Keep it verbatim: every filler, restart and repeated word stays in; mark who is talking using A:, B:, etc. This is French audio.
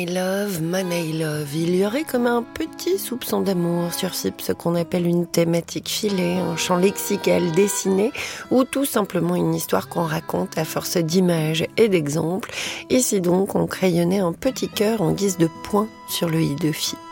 A: I love, man I love. Il y aurait comme un petit soupçon d'amour sur ce qu'on appelle une thématique filée, un champ lexical dessiné ou tout simplement une histoire qu'on raconte à force d'images et d'exemples. Ici donc, on crayonnait un petit cœur en guise de point sur le i de fille.